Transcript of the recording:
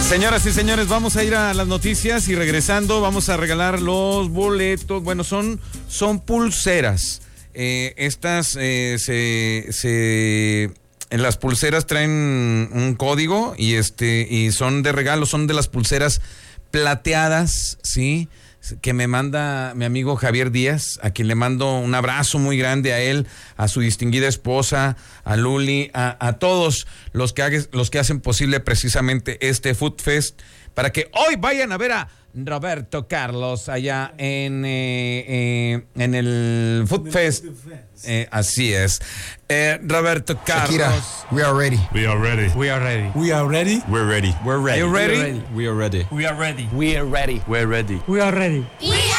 Señoras y señores, vamos a ir a las noticias y regresando vamos a regalar los boletos. Bueno, son pulseras. Estas en las pulseras traen un código y son de regalo, son de las pulseras plateadas, ¿sí? Que me manda mi amigo Javier Díaz, a quien le mando un abrazo muy grande a él, a su distinguida esposa, a Luli, a todos los que hacen posible precisamente este Food Fest, para que hoy vayan a ver a Roberto Carlos allá en el Food Fest. Así es. Roberto Carlos. Shakira, we are ready. We are ready. We are ready. We are ready. We're ready. We're ready. Are you ready? We are ready. We are ready. We are ready. We're ready. We are ready. We are ready.